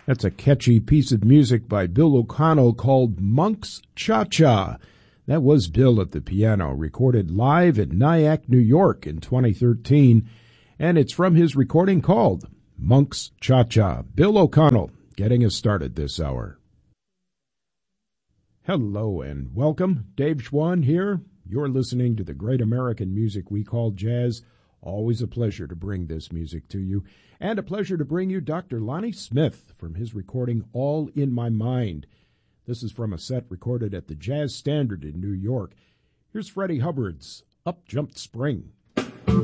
That's a catchy piece of music by Bill O'Connell called Monk's Cha-Cha. That was Bill at the piano, recorded live in Nyack, New York in 2013, and it's from his recording called Monk's Cha-Cha. Bill O'Connell getting us started this hour. Hello and welcome. Dave Schwann here. You're listening to the great American music we call jazz. Always a pleasure to bring this music to you. And a pleasure to bring you Dr. Lonnie Smith from his recording All in My Mind. This is from a set recorded at the Jazz Standard in New York. Here's Freddie Hubbard's Up Jumped Spring.